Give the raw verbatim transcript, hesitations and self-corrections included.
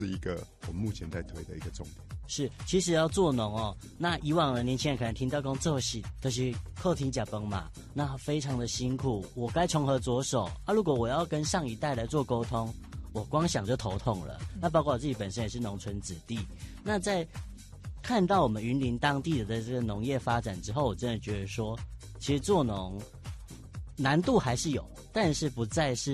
是一个我们目前在推的一个重点。 是，其实要做农哦，那以往的年轻人可能听到讲做事就是靠天吃饭嘛，那非常的辛苦，我该从何着手啊？如果我要跟上一代来做沟通，我光想就头痛了。那包括我自己本身也是农村子弟，那在看到我们云林当地的这个农业发展之后，我真的觉得说，其实做农难度还是有，但是不再是